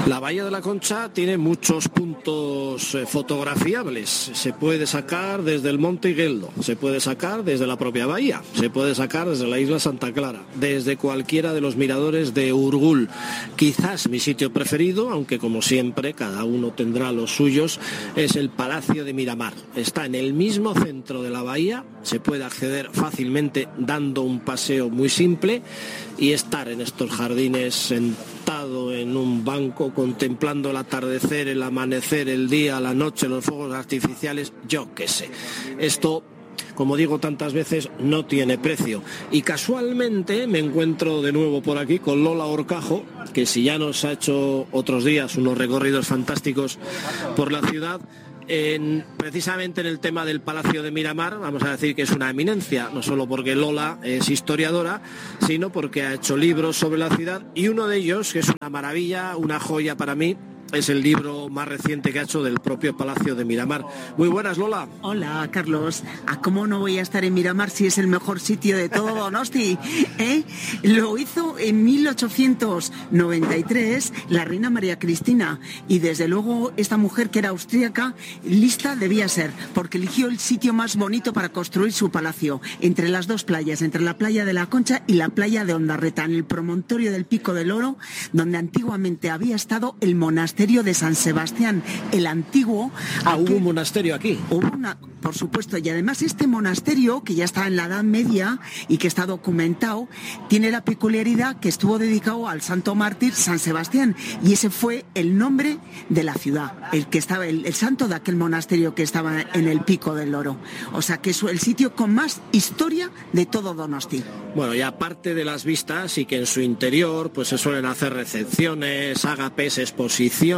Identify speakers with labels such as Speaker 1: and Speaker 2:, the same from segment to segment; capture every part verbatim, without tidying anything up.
Speaker 1: La Bahía de la Concha tiene muchos puntos eh, fotografiables. Se puede sacar desde el Monte Igueldo, se puede sacar desde la propia bahía, se puede sacar desde la isla Santa Clara, desde cualquiera de los miradores de Urgul. Quizás mi sitio preferido, aunque como siempre cada uno tendrá los suyos, es el Palacio de Miramar. Está en el mismo centro de la bahía, se puede acceder fácilmente dando un paseo muy simple y estar en estos jardines sentado en un banco contemplando el atardecer, el amanecer, el día, la noche, los fuegos artificiales, yo qué sé. Esto, como digo tantas veces, no tiene precio. Y casualmente me encuentro de nuevo por aquí con Lola Horcajo, que si ya nos ha hecho otros días unos recorridos fantásticos por la ciudad, En, precisamente en el tema del Palacio de Miramar, vamos a decir que es una eminencia, no solo porque Lola es historiadora, sino porque ha hecho libros sobre la ciudad, y uno de ellos, que es una maravilla, una joya para mí, es el libro más reciente que ha hecho del propio Palacio de Miramar. Muy buenas, Lola.
Speaker 2: Hola, Carlos. ¿A cómo no voy a estar en Miramar si es el mejor sitio de todo Donosti? ¿Eh? Lo hizo en mil ochocientos noventa y tres la reina María Cristina, y desde luego esta mujer, que era austríaca, lista debía ser, porque eligió el sitio más bonito para construir su palacio, entre las dos playas, entre la playa de la Concha y la playa de Ondarreta, en el promontorio del Pico del Oro, donde antiguamente había estado el monasterio de San Sebastián, el antiguo.
Speaker 1: Ah, aquel, hubo un monasterio aquí.
Speaker 2: Hubo una, por supuesto, y además este monasterio, que ya está en la Edad Media y que está documentado, tiene la peculiaridad que estuvo dedicado al santo mártir San Sebastián, y ese fue el nombre de la ciudad, el que estaba, el, el santo de aquel monasterio que estaba en el Pico del Oro. O sea que es el sitio con más historia de todo Donosti.
Speaker 1: Bueno, y aparte de las vistas, y que en su interior pues se suelen hacer recepciones, ágapes, exposiciones,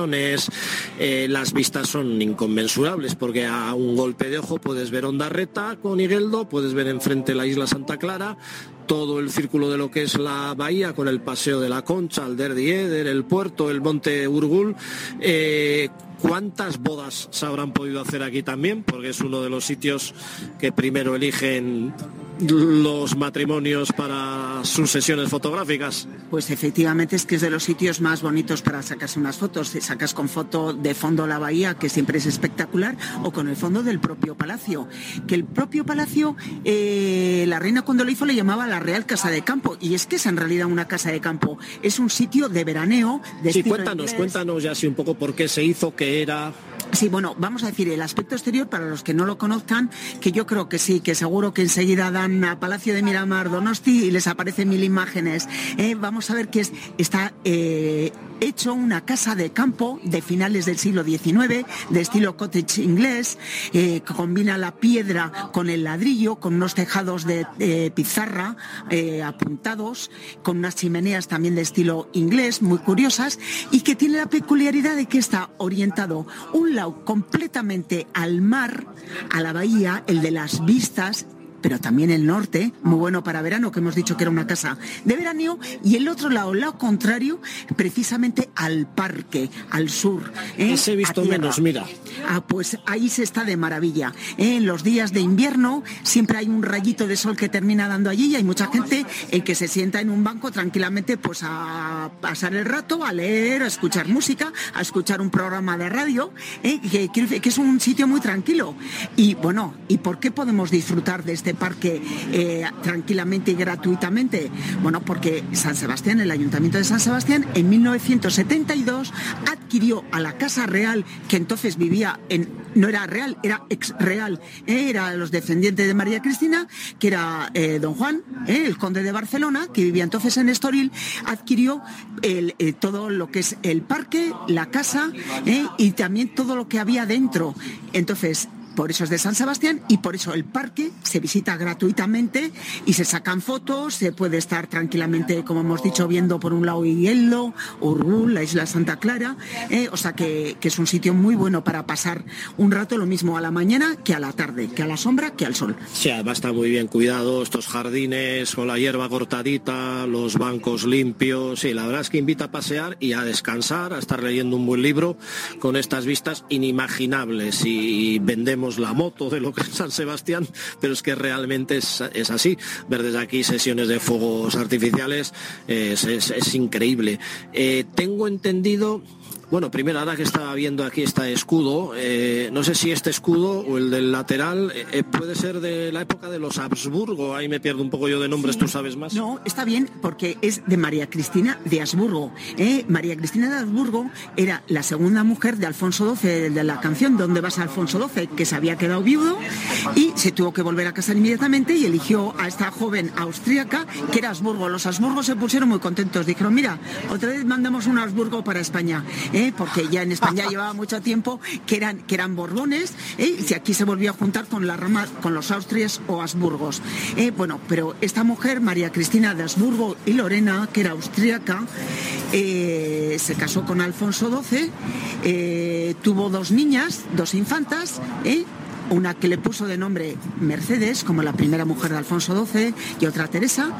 Speaker 1: eh, las vistas son inconmensurables, porque a un golpe de ojo puedes ver Ondarreta con Igueldo, puedes ver enfrente la isla Santa Clara, todo el círculo de lo que es la bahía con el Paseo de la Concha, el Derdi Eder, el puerto, el Monte Urgul. Eh, ¿Cuántas bodas se habrán podido hacer aquí también? Porque es uno de los sitios que primero eligen los matrimonios para sus sesiones fotográficas.
Speaker 2: Pues efectivamente es que es de los sitios más bonitos para sacarse unas fotos. Te sacas con foto de fondo la bahía, que siempre es espectacular, o con el fondo del propio palacio. Que el propio palacio, eh, la reina cuando lo hizo le llamaba la Real Casa de Campo, y es que es en realidad una casa de campo. Es un sitio de veraneo. De
Speaker 1: sí, cuéntanos, inglés. cuéntanos ya así un poco por qué se hizo, qué era.
Speaker 2: Sí, bueno, vamos a decir el aspecto exterior para los que no lo conozcan, que yo creo que sí, que seguro que enseguida dan a Palacio de Miramar Donosti y les aparecen mil imágenes. Eh, vamos a ver que es, está eh, hecho una casa de campo de finales del siglo diecinueve, de estilo cottage inglés, eh, que combina la piedra con el ladrillo, con unos tejados de eh, pizarra eh, apuntados, con unas chimeneas también de estilo inglés, muy curiosas, y que tiene la peculiaridad de que está orientado un lado completamente al mar, a la bahía, el de las vistas, pero también el norte, muy bueno para verano, que hemos dicho que era una casa de veraneo, y el otro lado, el lado contrario, precisamente al parque, al sur. ¿eh?
Speaker 1: Ese he visto menos, mira.
Speaker 2: Ah, pues ahí se está de maravilla. ¿eh? En los días de invierno siempre hay un rayito de sol que termina dando allí, y hay mucha gente eh, que se sienta en un banco tranquilamente pues a pasar el rato, a leer, a escuchar música, a escuchar un programa de radio, ¿eh? que, que, que es un sitio muy tranquilo. Y bueno, ¿y por qué podemos disfrutar de este parque eh, tranquilamente y gratuitamente? Bueno, porque San Sebastián, el Ayuntamiento de San Sebastián, en mil novecientos setenta y dos adquirió a la Casa Real, que entonces vivía en, no era real, era ex real, eh, era los descendientes de María Cristina, que era eh, don Juan, eh, el conde de Barcelona, que vivía entonces en Estoril, adquirió el, eh, todo lo que es el parque, la casa, eh, y también todo lo que había dentro. Entonces, por eso es de San Sebastián, y por eso el parque se visita gratuitamente y se sacan fotos, se puede estar tranquilamente, como hemos dicho, viendo por un lado Igueldo, Urgul, la isla Santa Clara, eh, o sea que, que es un sitio muy bueno para pasar un rato, lo mismo a la mañana que a la tarde, que a la sombra, que al sol.
Speaker 1: Sí, además está muy bien cuidado, estos jardines con la hierba cortadita, los bancos limpios, sí, la verdad es que invita a pasear y a descansar, a estar leyendo un buen libro con estas vistas inimaginables, y vendemos la moto de lo que es San Sebastián, pero es que realmente es, es así. Ver desde aquí sesiones de fuegos artificiales es, es, es increíble. Eh, tengo entendido, Bueno, primero, ahora que estaba viendo aquí este escudo, eh, no sé si este escudo o el del lateral eh, puede ser de la época de los Habsburgo, ahí me pierdo un poco yo de nombres, sí. ¿Tú sabes más?
Speaker 2: No, está bien, porque es de María Cristina de Habsburgo. ¿eh? María Cristina de Habsburgo era la segunda mujer de Alfonso doce, de la canción ¿Dónde vas, Alfonso doce?, que se había quedado viudo y se tuvo que volver a casar inmediatamente y eligió a esta joven austríaca que era Habsburgo. Los Habsburgos se pusieron muy contentos, dijeron, mira, otra vez mandamos un Habsburgo para España. ¿eh? Porque ya en España llevaba mucho tiempo que eran, que eran borbones, ¿eh? y aquí se volvió a juntar con la rama, con los Austrias o Habsburgos. ¿eh? Bueno, pero esta mujer, María Cristina de Habsburgo y Lorena, que era austríaca, eh, se casó con Alfonso doce, eh, tuvo dos niñas, dos infantas, ¿eh? una que le puso de nombre Mercedes, como la primera mujer de Alfonso doce, y otra Teresa,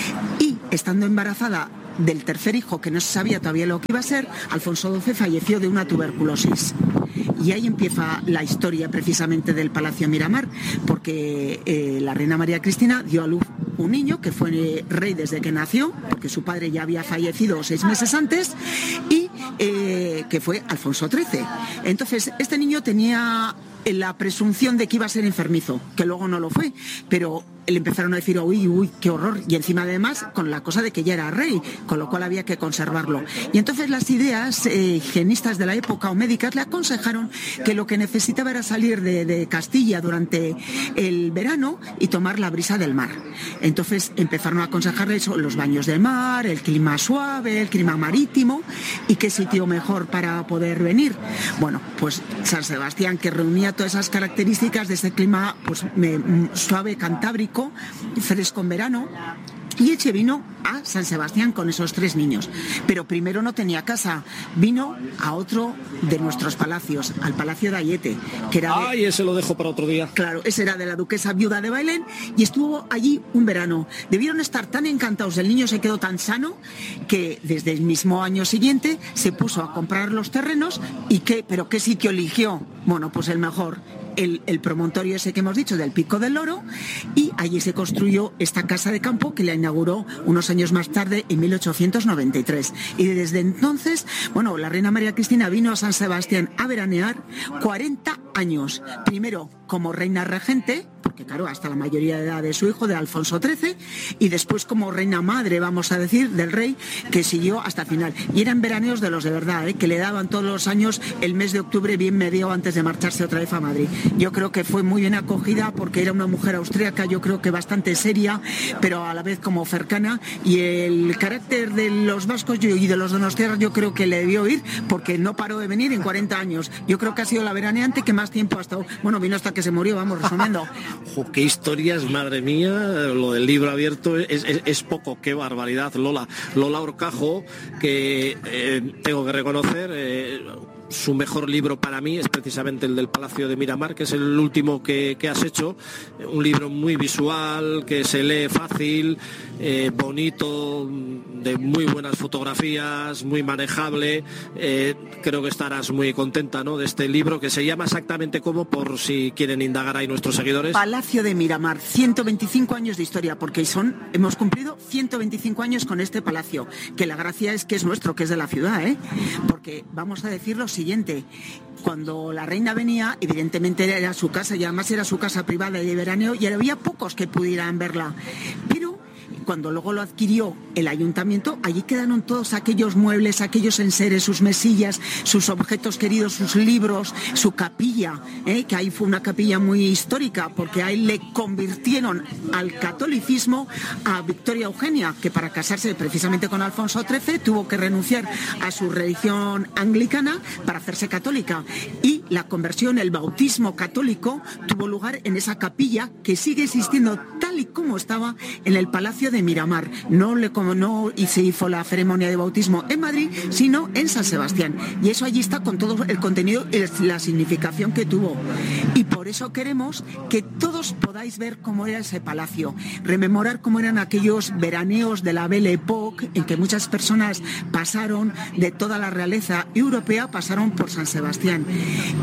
Speaker 2: y estando embarazada del tercer hijo, que no se sabía todavía lo que iba a ser, Alfonso doce falleció de una tuberculosis. Y ahí empieza la historia precisamente del Palacio Miramar, porque eh, la reina María Cristina dio a luz un niño que fue rey desde que nació, porque su padre ya había fallecido seis meses antes, y eh, que fue Alfonso trece. Entonces, este niño tenía la presunción de que iba a ser enfermizo, que luego no lo fue, pero le empezaron a decir, uy, uy, qué horror, y encima además con la cosa de que ya era rey, con lo cual había que conservarlo. Y entonces las ideas eh, higienistas de la época o médicas le aconsejaron que lo que necesitaba era salir de, de Castilla durante el verano y tomar la brisa del mar. Entonces empezaron a aconsejarle eso, los baños del mar, el clima suave, el clima marítimo, y qué sitio mejor para poder venir. Bueno, pues San Sebastián, que reunía todas esas características de ese clima pues me, suave, cantábrico, fresco en verano, y Eche vino a San Sebastián con esos tres niños. Pero primero no tenía casa, vino a otro de nuestros palacios, al Palacio de Ayete, que era de...
Speaker 1: Ay, ese lo dejo para otro día.
Speaker 2: Claro, ese era de la duquesa viuda de Bailén, y estuvo allí un verano. Debieron estar tan encantados, el niño se quedó tan sano, que desde el mismo año siguiente se puso a comprar los terrenos. ¿Y qué? ¿Pero qué sitio eligió? Bueno, pues el mejor, El, el promontorio ese que hemos dicho del Pico del Loro, y allí se construyó esta casa de campo que la inauguró unos años más tarde, en mil ochocientos noventa y tres. Y desde entonces, bueno, la reina María Cristina vino a San Sebastián a veranear cuarenta años. Primero como reina regente, porque claro, hasta la mayoría de edad de su hijo, de Alfonso trece, y después como reina madre, vamos a decir, del rey, que siguió hasta el final. Y eran veraneos de los de verdad, ¿eh? que le daban todos los años el mes de octubre bien medio antes de marcharse otra vez a Madrid. Yo creo que fue muy bien acogida porque era una mujer austríaca, yo creo que bastante seria, pero a la vez como cercana, y el carácter de los vascos y de los donostiarras yo creo que le debió ir, porque no paró de venir en cuarenta años. Yo creo que ha sido la veraneante que más tiempo ha estado, bueno, vino hasta que se murió, vamos, resumiendo.
Speaker 1: Jo, qué historias, madre mía, lo del libro abierto es, es, es poco, qué barbaridad. Lola, Lola Horcajo, que eh, tengo que reconocer, eh, su mejor libro para mí es precisamente el del Palacio de Miramar, que es el último que, que has hecho, un libro muy visual, que se lee fácil, eh, bonito, de muy buenas fotografías, muy manejable. Eh, creo que estarás muy contenta, ¿no?, de este libro, que se llama exactamente como, por si quieren indagar ahí nuestros seguidores.
Speaker 2: Palacio de Miramar, ciento veinticinco años de historia, porque son, hemos cumplido ciento veinticinco años con este palacio, que la gracia es que es nuestro, que es de la ciudad, ¿eh? Porque vamos a decirlo siguiente, cuando la reina venía, evidentemente era su casa, y además era su casa privada y de veraneo, y había pocos que pudieran verla, pero cuando luego lo adquirió el ayuntamiento, allí quedaron todos aquellos muebles, aquellos enseres, sus mesillas, sus objetos queridos, sus libros, su capilla, ¿eh? que ahí fue una capilla muy histórica, porque ahí le convirtieron al catolicismo a Victoria Eugenia, que para casarse precisamente con Alfonso trece tuvo que renunciar a su religión anglicana para hacerse católica, y la conversión, el bautismo católico, tuvo lugar en esa capilla que sigue existiendo tal y como estaba en el Palacio de Miramar. No le como no y se hizo la ceremonia de bautismo en Madrid, sino en San Sebastián, y eso allí está con todo el contenido y la significación que tuvo, y por eso queremos que todos podáis ver cómo era ese palacio, rememorar cómo eran aquellos veraneos de la Belle Époque, en que muchas personas pasaron de toda la realeza europea, pasaron por San Sebastián, y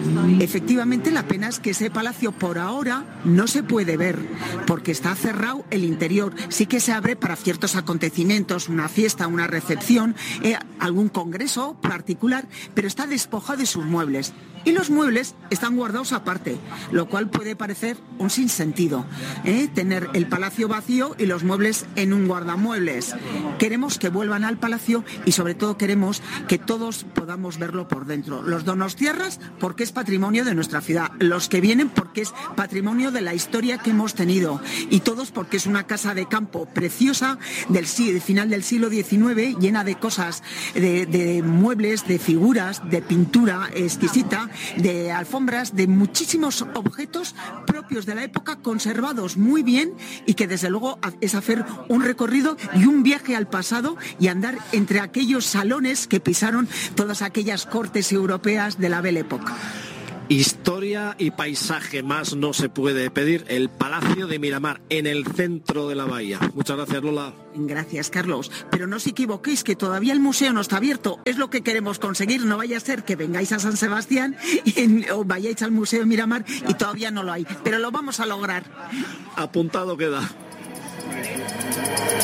Speaker 2: Efectivamente, la pena es que ese palacio por ahora no se puede ver, porque está cerrado el interior. Sí que se abre para ciertos acontecimientos, una fiesta, una recepción, eh, algún congreso particular, pero está despojado de sus muebles. Y los muebles están guardados aparte, lo cual puede parecer un sinsentido, ¿eh? Tener el palacio vacío y los muebles en un guardamuebles. Queremos que vuelvan al palacio y sobre todo queremos que todos podamos verlo por dentro. Los donostiarras porque es patrimonio de nuestra ciudad, los que vienen porque es patrimonio de la historia que hemos tenido y todos porque es una casa de campo preciosa del final del siglo diecinueve, llena de cosas, de, de muebles, de figuras, de pintura exquisita, de alfombras, de muchísimos objetos propios de la época, conservados muy bien y que desde luego es hacer un recorrido y un viaje al pasado y andar entre aquellos salones que pisaron todas aquellas cortes europeas de la Belle Époque.
Speaker 1: Historia y paisaje más no se puede pedir. El Palacio de Miramar, en el centro de la bahía. Muchas gracias, Lola.
Speaker 2: Gracias, Carlos. Pero no os equivoquéis, que todavía el museo no está abierto. Es lo que queremos conseguir. No vaya a ser que vengáis a San Sebastián y, o vayáis al Museo de Miramar y todavía no lo hay. Pero lo vamos a lograr.
Speaker 1: Apuntado queda.